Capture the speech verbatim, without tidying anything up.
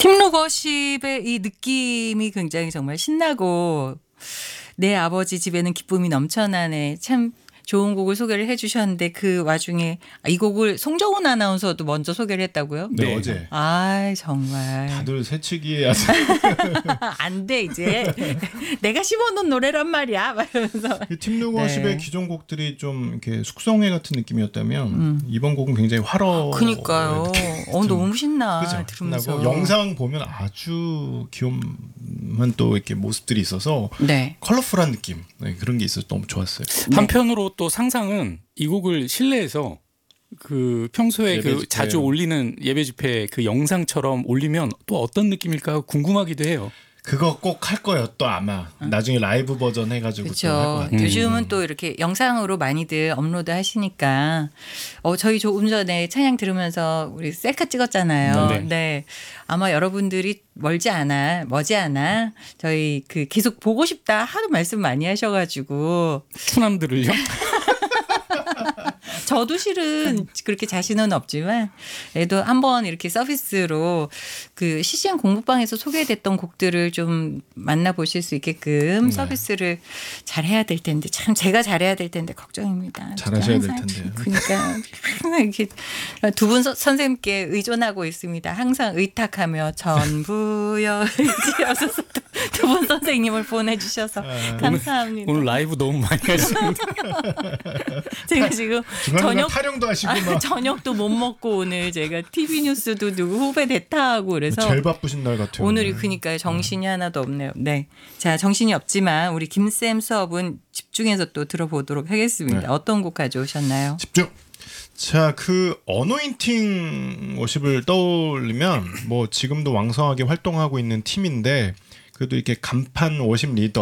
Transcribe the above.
팀로거십의 이 느낌이 굉장히 정말 신나고 내 아버지 집에는 기쁨이 넘쳐나네. 참 좋은 곡을 소개를 해 주셨는데 그 와중에 이 곡을 송정훈 아나운서도 먼저 소개를 했다고요? 네, 네. 어제. 아 정말. 다들 새치기에 안 돼 이제. 내가 심어놓은 노래란 말이야. 막 이러면서. 팀루거십의 네. 기존 곡들이 좀 이렇게 숙성회 같은 느낌이었다면 음. 이번 곡은 굉장히 화려. 그니까요. 어, 너무 신나. 그죠? 들으면서. 신나고 영상 보면 아주 귀여운 또 이렇게 모습들이 있어서 네. 컬러풀한 느낌 네, 그런 게 있어서 너무 좋았어요. 네. 한편으로 또 상상은 이 곡을 실내에서 그 평소에 예배 그 집회. 자주 올리는 예배 집회 그 영상처럼 올리면 또 어떤 느낌일까 궁금하기도 해요. 그거 꼭 할 거예요. 또 아마 나중에 라이브 버전 해가지고 또 할 것 그렇죠. 같아요. 요즘은 또 이렇게 영상으로 많이들 업로드 하시니까 어 저희 조금 전에 찬양 들으면서 우리 셀카 찍었잖아요. 네. 네. 아마 여러분들이 멀지 않아, 머지 않아 저희 그 계속 보고 싶다 하도 말씀 많이 하셔가지고 추남들을요? 저도 실은 그렇게 자신은 없지만 그래도 한번 이렇게 서비스로 그 씨씨엔 공부방에서 소개됐던 곡들을 좀 만나보실 수 있게끔 네. 서비스를 잘 해야 될 텐데 참 제가 잘해야 될 텐데 걱정입니다. 잘하셔야 될 항상 텐데요. 그러니까 항상 이렇게 두 분 선생님께 의존하고 있습니다. 항상 의탁하며 전부여 의지여서 두 분 선생님을 보내주셔서 아, 감사합니다. 오늘 라이브 너무 많이 하시는데 제가 지금 중간중간 저녁 타령도 하시고 아, 막 저녁도 못 먹고 오늘 제가 티비 뉴스도 누구 후배 대타하고 그래서 제일 바쁘신 날 같아요. 오늘이 그러니까 정신이 하나도 없네요. 네, 자 정신이 없지만 우리 김쌤 수업은 집중해서 또 들어보도록 하겠습니다. 네. 어떤 곡 가져오셨나요? 집중. 자, 그 어노인팅 워십을 떠올리면 뭐 지금도 왕성하게 활동하고 있는 팀인데 그래도 이렇게 간판 워십 리더